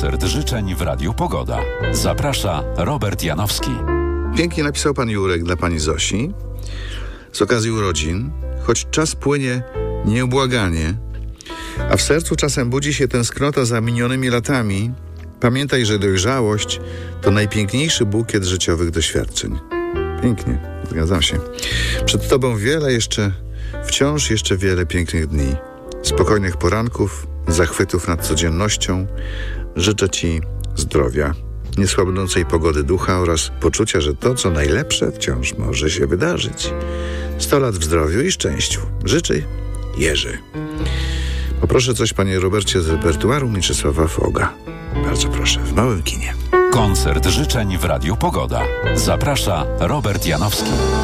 Koncert życzeń w Radiu Pogoda. Zaprasza Robert Janowski. Pięknie napisał pan Jurek dla pani Zosi z okazji urodzin. Choć czas płynie nieubłaganie, a w sercu czasem budzi się tęsknota za minionymi latami, pamiętaj, że dojrzałość to najpiękniejszy bukiet życiowych doświadczeń. Pięknie, zgadzam się. Przed tobą wciąż jeszcze wiele pięknych dni, spokojnych poranków, zachwytów nad codziennością. Życzę ci zdrowia, niesłabnącej pogody ducha oraz poczucia, że to, co najlepsze, wciąż może się wydarzyć. 100 lat w zdrowiu i szczęściu. Życzy Jerzy. Poproszę coś, panie Robercie, z repertuaru Mieczysława Foga. Bardzo proszę, w małym kinie. Koncert życzeń w Radiu Pogoda. Zaprasza Robert Janowski.